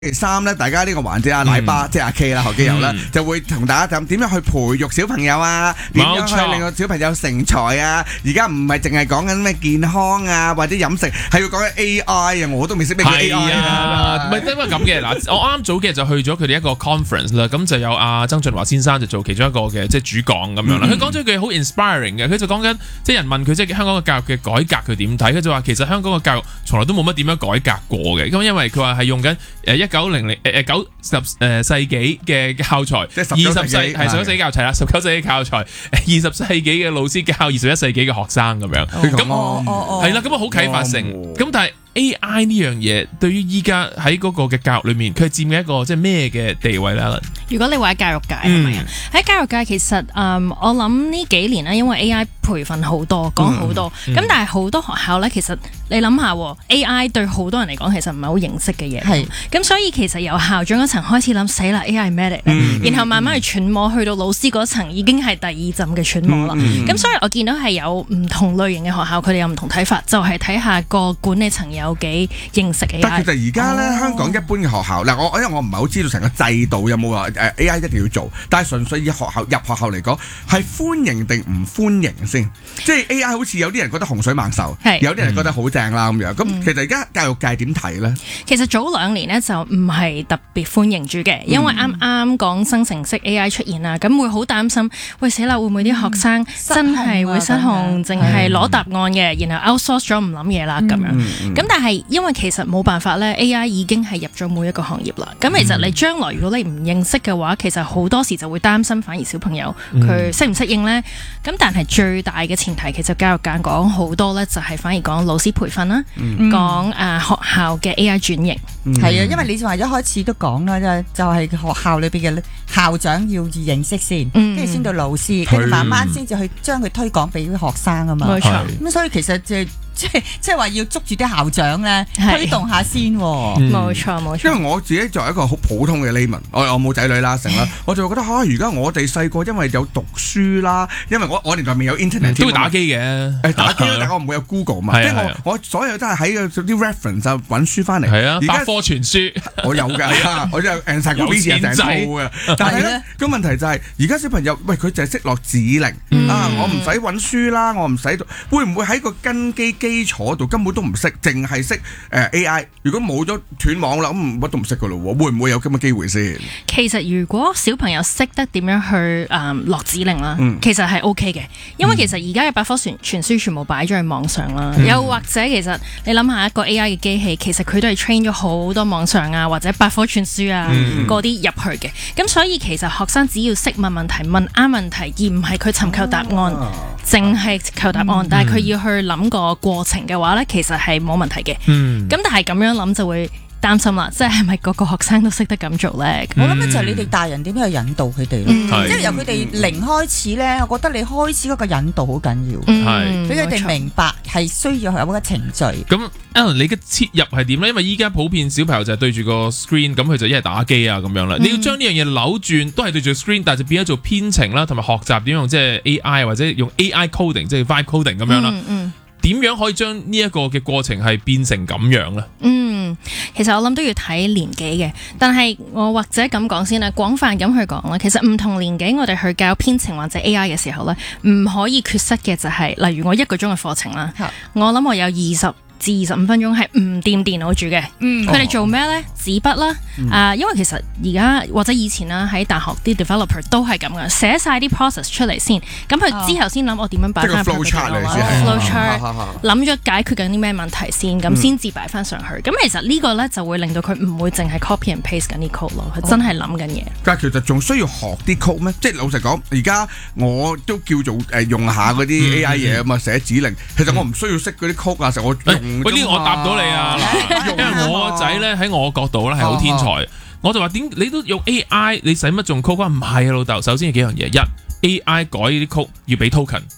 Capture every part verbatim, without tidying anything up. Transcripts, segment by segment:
星期三咧，大家呢個環節阿奶爸、嗯、即係阿 K 啦，何基友啦，嗯、就會同大家講點樣去培育小朋友啊，點樣去令個小朋友成才啊。而家唔係淨係講緊咩健康啊，或者飲食，係要講緊 A I 啊，我都未識咩叫 A I 啊。 唔係因為咁嘅嗱，我啱早幾日就去咗佢哋一個 conference 啦，咁就有阿曾俊華先生就做其中一個嘅即係主講咁樣啦。佢講咗句好 inspiring 嘅，佢就講緊即係人問佢即係香港嘅教育嘅改革佢點睇，佢就話其實香港嘅教育從來都冇乜點樣改革過嘅，咁因為佢話係用緊誒一九零零誒誒九十誒世紀嘅教材， 即係二十世係十九世紀教材啦，十九世紀教材，二十世紀嘅老師教二十一世紀嘅學生咁樣，咁係啦，咁啊好啟發性，咁但係。A I 呢樣嘢對於依家喺嗰個嘅教育裏面，佢係佔嘅一個即係咩嘅地位咧？ 如果你話喺教育界係咪啊？喺教育界其實誒、嗯，我諗呢幾年咧，因為 A I 培訓好多，講好多，咁、嗯嗯、但係好多學校咧，其實你諗下 A I 對好多人嚟講，其實唔係好認識嘅嘢。係咁是，所以其實由校長嗰層開始諗死啦 A I 係咩嚟？嗯、然後慢慢去揣摩，去到老師嗰層已經係第二陣嘅揣摩啦。咁、嗯嗯、所以我見到係有唔同類型嘅學校，佢哋有唔同睇法，就係睇下個管理層有幾認識 A I。 但其實而家咧，哦、香港一般嘅學校嗱，我因為我唔係好知道成個制度有冇話誒 A I 一定要做，但係純粹以學校入學校嚟講，係歡迎定唔歡迎先？即係 A I 好似有啲人覺得洪水猛獸，是有啲人覺得好正啦咁樣。咁、嗯、其實而家教育界點睇咧？ 其實早兩年咧就唔係特別歡迎住嘅，因為啱啱講生成式 A I 出現啦，咁會好擔心，喂死啦，會唔會啲學生真係會失控，淨係攞答案嘅，然後 outsource 咗唔諗嘢啦咁樣。咁、嗯嗯、但係因為其實冇辦法咧 A I 已經係入咗每一個行業啦。咁其實你將來如果你唔認識嘅話，其實好多時就會擔心，反而小朋友佢適唔適應呢？咁但係最大嘅前提，其實教育界講好多咧，就係反而講老師培訓啦，講誒、嗯、學校嘅 A I 轉型。 係啊、嗯，因為你話一開始都講啦，就係、是、學校裏邊嘅校長要認識先，跟住先到老師，跟住慢慢先至去將佢推廣俾啲學生啊嘛。冇錯。咁所以其實就係即係即係話要捉住啲校長咧，推動下先。 冇錯冇錯。 因為我自己作為一個好普通嘅 layman， 我我冇仔女啦，成啦，我就覺得嚇，而家我哋細個因為有讀書啦，因為我我年代未有 internet， 都會打機嘅。 誒打機，但係我唔會有 Google 嘛，即係我我所有都係喺啲 reference 就揾書翻嚟。係啊，百科全書我有㗎，我有 encyclopedia 成套嘅。但係咧個問題就係而家小朋友，喂佢就係識落指令啊，我唔使揾書啦，我唔使會唔會喺個根基基礎度根本都唔識，淨係識誒 A I。如果冇咗斷網啦，咁乜都唔識噶咯喎，會唔會有咁嘅機會先？ 其實如果小朋友識得點樣去誒落指令啦，嗯、其實係 O K 嘅，因為其實而家嘅百科全全書全部擺咗喺網上啦，嗯、又或者其實你諗下一個 A I 嘅機器，其實佢都係 train 咗好多網上啊或者百科全書啊嗰啲入去嘅，咁所以其實學生只要識問問題，問啱問題，而唔係佢尋求答案，淨係、啊、求答案，嗯、但係佢要去諗個過程嘅話咧，其實係冇問題嘅。咁、嗯、但係咁樣諗就會擔心啦，即係係咪個個學生都識得咁做咧？ 嗯、我諗咧就係你哋大人點樣去引導佢哋咯，嗯、即係由佢哋零開始咧，我覺得你開始嗰個引導好緊要，俾佢哋明白係需要有嗰個程序。 咁 Alan 你嘅切入係點咧？因為依家普遍小朋友就係對住個 screen， 咁佢就一係打機啊咁樣啦。嗯、你要將呢樣嘢扭轉，都係對住 screen， 但係就變咗做編程啦，同埋學習點用即係 A I 或者用 A I coding， 即係 vibe coding 咁樣啦。嗯嗯點樣可以將呢一個嘅過程係變成咁樣呢？ 嗯，其實我諗都要睇年紀嘅，但係我或者咁講先啦，廣泛咁去講啦。其實唔同年紀我哋去教編程或者 A I 嘅時候呢，唔可以缺失嘅就係、是，例如我一個鐘嘅課程啦，好我諗我有二十至二十五分鐘係唔掂電腦住嘅，佢哋、嗯、做咩呢？紙筆啦，嗯、啊，因為其實而家或者以前啦，喺大學啲 developer 都係咁嘅，寫晒啲 process 出嚟先，咁佢之後先諗我點樣擺翻 flow chart 嚟先 flow chart 諗咗解決緊啲咩問題先，咁先至擺翻上去。咁、嗯、其實呢個咧就會令到佢唔會淨係 copy and paste 緊啲 code 咯，佢真係諗緊嘢。 但係其實仲需要學啲 code 咩？即係老實講，而家我都叫做誒用下嗰啲 A I 嘢啊嘛，寫指令。其實我唔需要識嗰啲 code 啊，成我用。 嗰啲我答到你啊，因為我個仔咧喺我角度咧係好天才，啊、我就話點你都用 A I， 你使乜仲 code 啊？唔係啊，老豆，首先係幾樣嘢，一 A I 改呢啲 code 要俾 token。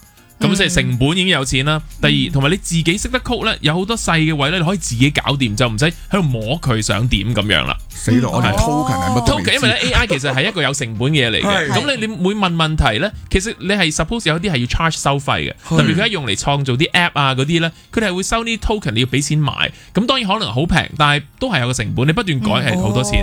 咁即係成本已經有錢啦。第二，同埋你自己識得 code 咧，有好多細嘅位咧，你可以自己搞掂，就唔使喺度摸佢想點咁樣啦。 死到我哋 token 係乜 token，因為咧 A I 其實係一個有成本嘅嘢嚟嘅。咁你你每問問題咧，其實你係 suppose 有啲係要 charge 收費嘅，特別佢一用嚟創造啲 app 啊嗰啲咧，佢哋係會收啲 token，你要俾錢買。咁當然可能好平，但係都係有個成本，你不斷改係好多錢。